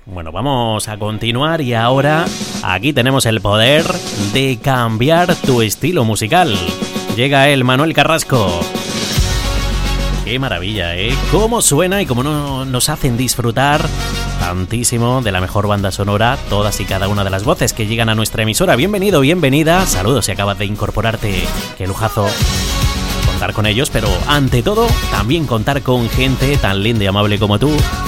Bueno, vamos a continuar y ahora aquí tenemos el poder de cambiar tu estilo musical. Llega el Manuel Carrasco. Qué maravilla, ¿eh? Cómo suena y cómo nos hacen disfrutar tantísimo de la mejor banda sonora, todas y cada una de las voces que llegan a nuestra emisora. Bienvenido, bienvenida. Saludos si acabas de incorporarte. Qué lujazo contar con ellos, pero ante todo, también contar con gente tan linda y amable como tú,